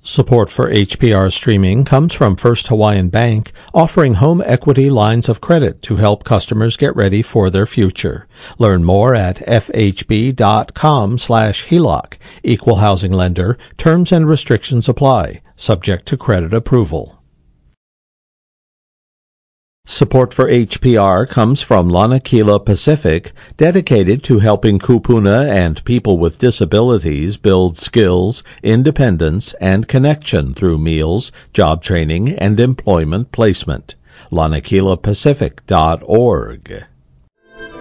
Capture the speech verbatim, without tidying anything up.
Support for H P R streaming comes from First Hawaiian Bank, offering home equity lines of credit to help customers get ready for their future. Learn more at fhb.com slash HELOC. Equal housing lender. Terms and restrictions apply. Subject to credit approval. Support for H P R comes from Lanakila Pacific, dedicated to helping kupuna and people with disabilities build skills, independence, and connection through meals, job training, and employment placement. lanakila pacific dot org.